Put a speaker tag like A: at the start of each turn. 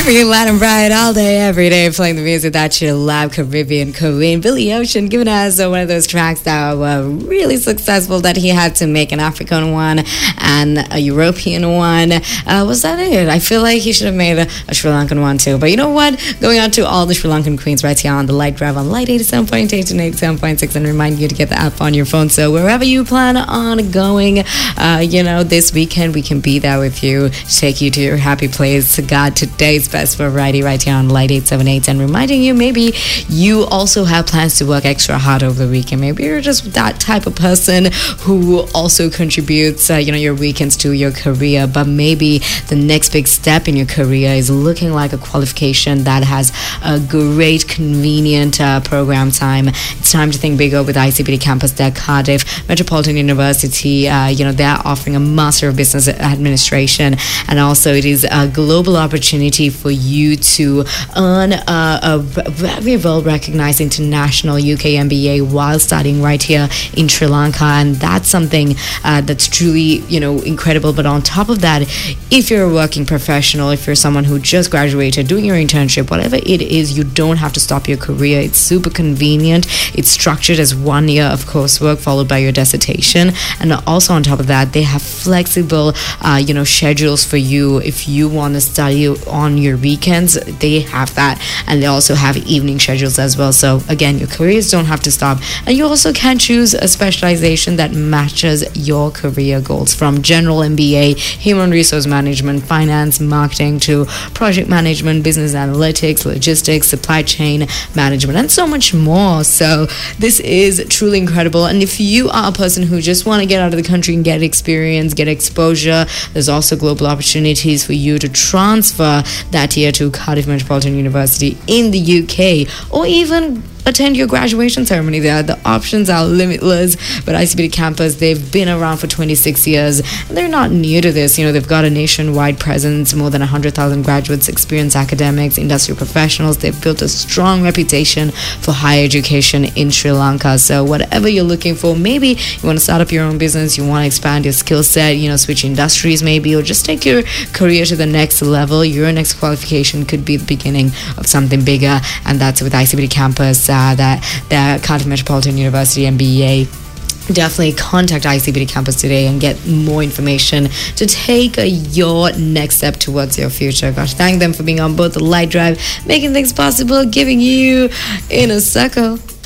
A: Freaking loud and bright all day, every day, playing the music that you love, Caribbean Queen. Billy Ocean giving us one of those tracks that were really successful that he had to make an African one and a European one. Was that it? I feel like he should have made a Sri Lankan one too. But you know what? Going out to all the Sri Lankan queens right here on the Light Drive on Light 87.8 and 87.6, and remind you to get the app on your phone. So wherever you plan on going, this weekend we can be there with you, take you to your happy place. God, today's best variety right here on Light 878, and reminding you maybe you also have plans to work extra hard over the weekend. Maybe you're just that type of person who also contributes your weekends to your career, but maybe the next big step in your career is looking like a qualification that has a great convenient program time. It's time to think bigger with ICBT campus there, Cardiff Metropolitan University. They're offering a Master of Business Administration, and also it is a global opportunity for you to earn a very well recognized international UK MBA while studying right here in Sri Lanka, and that's something that's truly incredible. But on top of that, if you're a working professional, if you're someone who just graduated, doing your internship, whatever it is, you don't have to stop your career. It's super convenient. It's structured as 1 year of coursework followed by your dissertation, and also on top of that, they have flexible schedules for you. If you want to study on your weekends, they have that, and they also have evening schedules as well. So again, your careers don't have to stop, and you also can choose a specialization that matches your career goals, from general MBA, human resource management, finance, marketing, to project management, business analytics, logistics, supply chain management, and so much more. So this is truly incredible. And if you are a person who just want to get out of the country and get experience, get exposure, there's also global opportunities for you to transfer that year to Cardiff Metropolitan University in the UK, or even attend your graduation ceremony there. The options are limitless, but ICBT campus, they've been around for 26 years, and they're not new to this. They've got a nationwide presence, more than 100,000 graduates, experienced academics, industrial professionals. They've built a strong reputation for higher education in Sri Lanka. So whatever you're looking for, maybe you want to start up your own business, you want to expand your skill set, switch industries maybe, or just take your career to the next level, your next qualification could be the beginning of something bigger, and that's with ICBT campus. The Cardiff Metropolitan University MBA. Definitely contact ICBT campus today and get more information to take your next step towards your future. Gosh, thank them for being on board the Light Drive, making things possible, giving you in a circle.